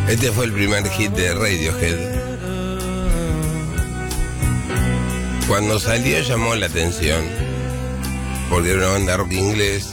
Este fue el primer hit de Radiohead. Cuando salió llamó la atención, porque era una banda rock inglés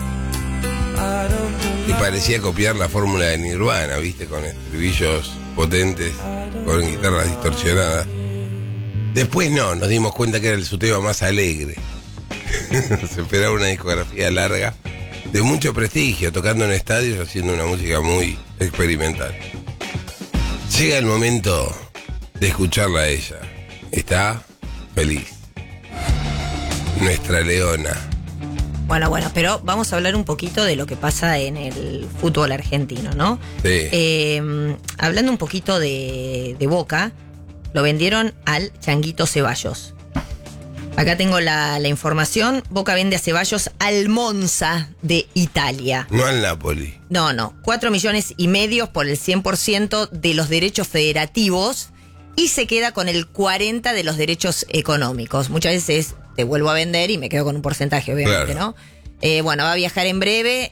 y parecía copiar la fórmula de Nirvana, ¿viste? Con estribillos potentes, con guitarras distorsionadas. Después nos dimos cuenta que era su tema más alegre. Se esperaba una discografía larga, de mucho prestigio, tocando en estadios, haciendo una música muy experimental. Llega el momento de escucharla a ella. Está feliz. Nuestra leona. Bueno, pero vamos a hablar un poquito de lo que pasa en el fútbol argentino, ¿no? Sí. Hablando un poquito de Boca, lo vendieron al Changuito Ceballos. Acá tengo la información. Boca vende a Ceballos al Monza de Italia. No al Napoli. No, 4,5 millones por el 100% de los derechos federativos y se queda con el 40% de los derechos económicos. Muchas veces te vuelvo a vender y me quedo con un porcentaje, obviamente, claro. ¿No? Va a viajar en breve.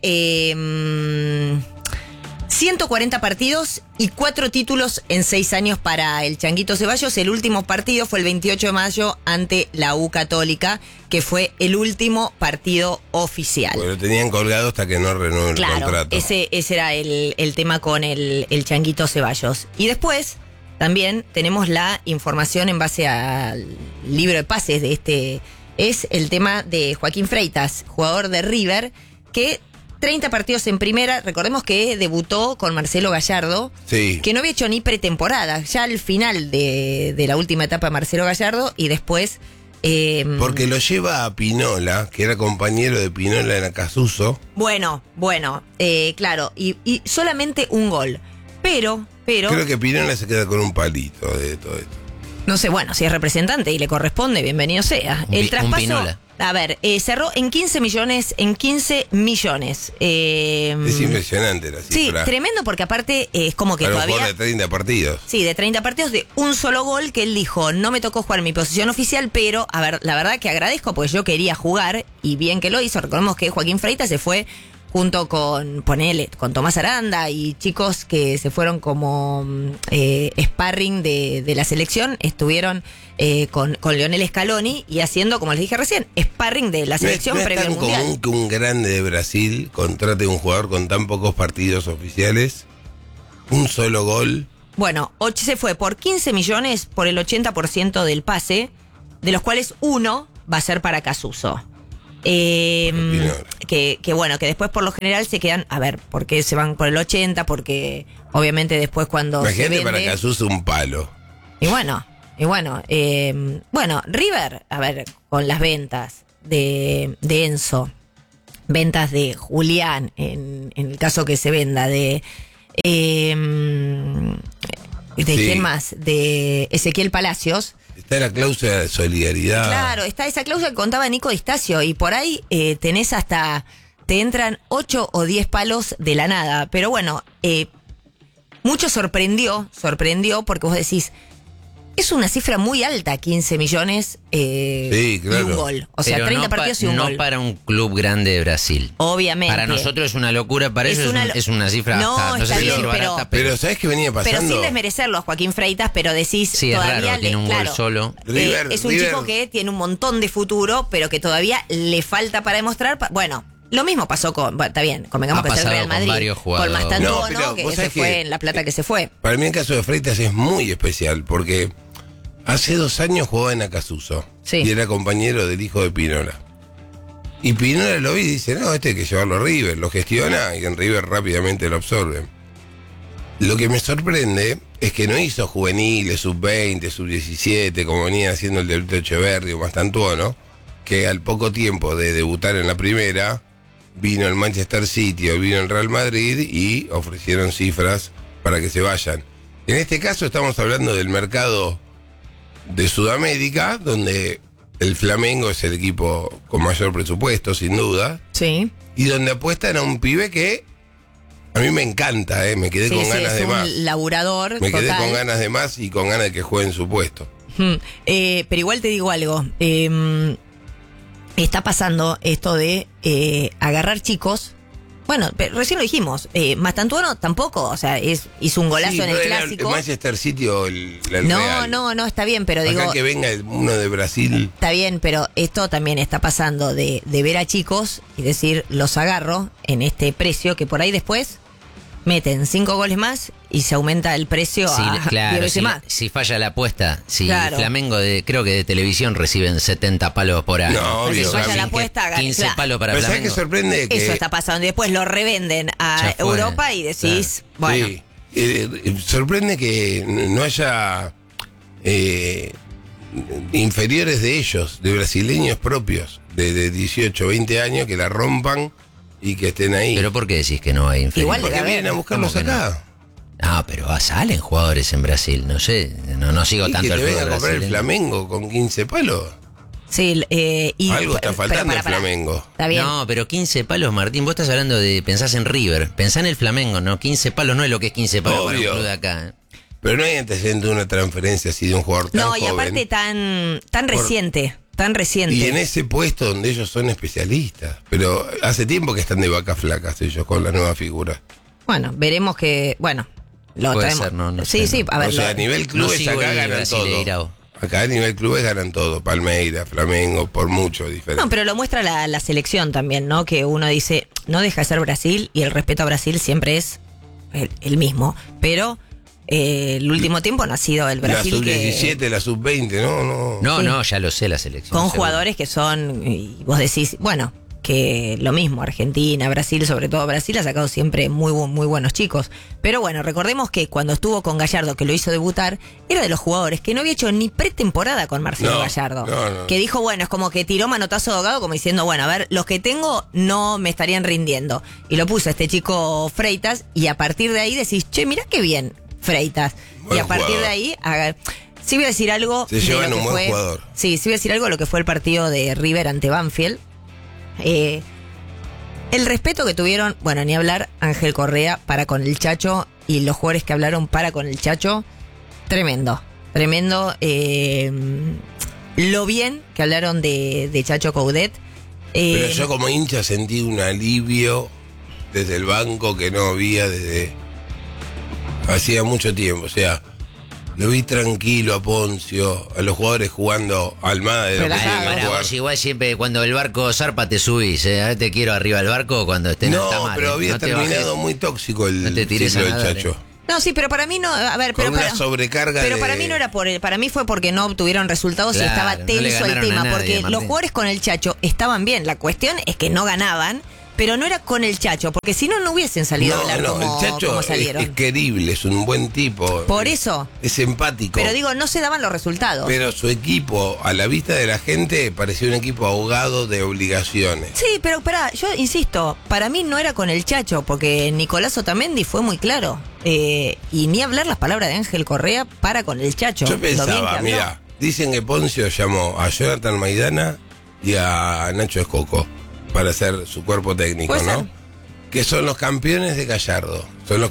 140 partidos y 4 títulos en 6 años para el Changuito Ceballos. El último partido fue el 28 de mayo ante la U Católica, que fue el último partido oficial. Porque lo tenían colgado hasta que no renovó el contrato. Ese era el tema con el Changuito Ceballos. Y después también tenemos la información en base al libro de pases de este. Es el tema de Joaquín Freitas, jugador de River, que 30 partidos en primera. Recordemos que debutó con Marcelo Gallardo, sí, que no había hecho ni pretemporada, ya al final de la última etapa de Marcelo Gallardo, y después... porque lo lleva a Pinola, que era compañero de Pinola en Acasuso. Bueno, claro, y solamente un gol. Pero... Creo que Pinola se queda con un palito de todo esto. No sé, bueno, si es representante y le corresponde, bienvenido sea. El traspaso, Pinola. A ver, cerró en 15 millones. Es impresionante la cifra. Sí, tremendo, porque aparte es como que para todavía... un jugador de 30 partidos. Sí, de 30 partidos, de un solo gol, que él dijo, no me tocó jugar en mi posición oficial, pero, a ver, la verdad que agradezco, porque yo quería jugar, y bien que lo hizo. Recordemos que Joaquín Freitas se fue junto con Tomás Aranda y chicos que se fueron como sparring de la selección, estuvieron con Lionel Scaloni y haciendo, como les dije recién, sparring de la selección previo al Mundial. No es tan común que un grande de Brasil contrate a un jugador con tan pocos partidos oficiales, un solo gol. Bueno, se fue por 15 millones por el 80% del pase, de los cuales uno va a ser para Casuso. Que después por lo general se quedan, a ver, ¿por qué se van por el 80? Porque obviamente después cuando imagínate, se vende, para Casuso un palo. Y bueno, River, a ver, con las ventas de Enzo, ventas de Julián, en el caso que se venda, de sí. ¿Quién más? De Ezequiel Palacios. Está la cláusula de solidaridad. Claro, está esa cláusula que contaba Nico Distacio, y por ahí tenés hasta, te entran 8 o 10 palos de la nada. Pero bueno, mucho sorprendió porque vos decís, es una cifra muy alta, 15 millones sí, claro. Y un gol. O sea, pero 30 partidos y un gol. No para un club grande de Brasil. Obviamente. Para nosotros es una locura, para ellos es una cifra no sé si decir barata, pero ¿sabés qué venía pasando? Pero sin desmerecerlo a Joaquín Freitas, pero decís, sí, todavía es raro, tiene un gol solo. Es un chico que tiene un montón de futuro, pero que todavía le falta para demostrar. Bueno, lo mismo pasó con, está bien, convengamos que es el Real Madrid, con Mastantuono, que se fue en La Plata, que se fue. Para mí el caso de Freitas es muy especial, porque hace 2 años jugaba en Acasuso, sí, y era compañero del hijo de Pinola. Y Pinola lo ve y dice, no, este hay que llevarlo a River, lo gestiona y en River rápidamente lo absorben. Lo que me sorprende es que no hizo juveniles, sub-20, sub-17, como venía haciendo el Delito Echeverri o Mastantuono, que al poco tiempo de debutar en la primera, vino el Manchester City o vino el Real Madrid y ofrecieron cifras para que se vayan. En este caso estamos hablando del mercado de Sudamérica, donde el Flamengo es el equipo con mayor presupuesto, sin duda. Sí. Y donde apuestan a un pibe que a mí me encanta, me quedé con ganas de más. Es un laburador. Me quedé con ganas de más y con ganas de que juegue en su puesto. Pero igual te digo algo. Está pasando esto de agarrar chicos Bueno, pero recién lo dijimos. Mastantuono tampoco, o sea, hizo un golazo en el clásico. El Manchester City o el no, Real. no, está bien, pero acá digo... que venga uno de Brasil. Está bien, pero esto también está pasando de ver a chicos y decir, los agarro en este precio, que por ahí después meten 5 goles más y se aumenta el precio a 10 veces más. Si falla la apuesta, si Flamengo creo que de televisión reciben 70 palos por año. No, obvio, si falla la apuesta, 15 palos para pero Flamengo. ¿sabes qué sorprende? Eso está pasando. Y después lo revenden a Europa y decís, bueno. Sí. Sorprende que no haya inferiores de ellos, de brasileños propios, de 18, 20 años, que la rompan y que estén ahí. ¿Pero por qué decís que no hay inferiores? Igual porque vienen a buscarlos acá. No, pero salen jugadores en Brasil, no sé, no sigo tanto el fútbol brasileño. Que te venga a comprar el Flamengo con 15 palos. Sí, algo está faltando el Flamengo. Está bien. No, pero 15 palos, Martín, vos estás hablando pensás en River, pensá en el Flamengo, ¿no? 15 palos no es lo que es 15 palos para un club de acá. Pero no hay antecedente de una transferencia así de un jugador tan joven. No, y aparte tan reciente. Tan reciente. Y en ese puesto donde ellos son especialistas. Pero hace tiempo que están de vacas flacas ellos con la nueva figura. Bueno, veremos que... Bueno, lo puede traemos. Ser, no sí, sé, sí, a ver. O sea, a nivel clubes acá ganan todo. Acá a nivel clubes ganan todo. Palmeiras, Flamengo, por mucho diferente. No, pero lo muestra la selección también, ¿no? Que uno dice, no deja de ser Brasil y el respeto a Brasil siempre es el mismo. Pero... el último tiempo no ha sido el Brasil. La sub-17, la sub-20, no. No, ya lo sé, la selección. Con jugadores que son, y vos decís, bueno, que lo mismo, Argentina, Brasil, sobre todo Brasil, ha sacado siempre muy buenos chicos. Pero bueno, recordemos que cuando estuvo con Gallardo, que lo hizo debutar, era de los jugadores que no había hecho ni pretemporada con Marcelo Gallardo. No. Que dijo, bueno, es como que tiró manotazo de ahogado, como diciendo, bueno, a ver, los que tengo no me estarían rindiendo. Y lo puso este chico Freitas, y a partir de ahí decís, che, mirá qué bien Freitas. Buen y a partir jugador. de ahí, sí voy a decir algo. Se llevan un buen jugador. Sí voy a decir algo de lo que fue el partido de River ante Banfield. El respeto que tuvieron, bueno, ni hablar, Ángel Correa para con el Chacho y los jugadores que hablaron para con el Chacho, tremendo. Lo bien que hablaron de Chacho Coudet. Pero yo como hincha sentí un alivio desde el banco que no había desde hacía mucho tiempo. O sea, lo vi tranquilo a Poncio, a los jugadores jugando Almada de igual siempre cuando el barco zarpa te subís, ahora te quiero arriba del barco cuando esté no, mal, pero había no terminado muy tóxico el ciclo del Chacho. No, sí, pero para mí no, a ver, con una sobrecarga. Pero para mí no era para mí fue porque no obtuvieron resultados y estaba tenso el tema, porque los jugadores con el Chacho estaban bien, la cuestión es que no ganaban. Pero no era con el Chacho, porque si no hubiesen salido a hablar como, el Chacho como salieron. Es querible, es un buen tipo. Por eso. Es empático. Pero digo, no se daban los resultados. Pero su equipo, a la vista de la gente, parecía un equipo ahogado de obligaciones. Sí, pero yo insisto, para mí no era con el Chacho, porque Nicolás Otamendi fue muy claro. Y ni hablar las palabras de Ángel Correa para con el Chacho. Yo pensaba, mira, dicen que Poncio llamó a Jonathan Maidana y a Nacho Escoco para hacer su cuerpo técnico, ¿no? Que son los campeones de Gallardo. Son los